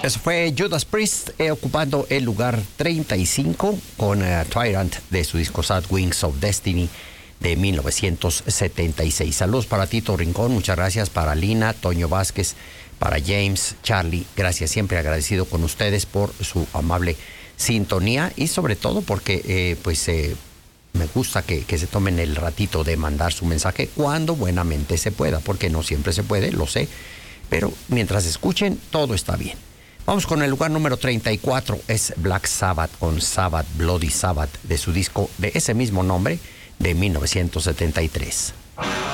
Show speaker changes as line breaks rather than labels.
Eso fue Judas Priest ocupando el lugar 35 con Tyrant de su disco Sad Wings of Destiny de 1976. Saludos para Tito Rincón, muchas gracias para Lina, Toño Vázquez, para James, Charlie, gracias, siempre agradecido con ustedes por su amable sintonía y sobre todo porque me gusta que se tomen el ratito de mandar su mensaje cuando buenamente se pueda, porque no siempre se puede, lo sé, pero mientras escuchen todo está bien. Vamos con el lugar número 34, es Black Sabbath con Sabbath, Bloody Sabbath, de su disco de ese mismo nombre de 1973.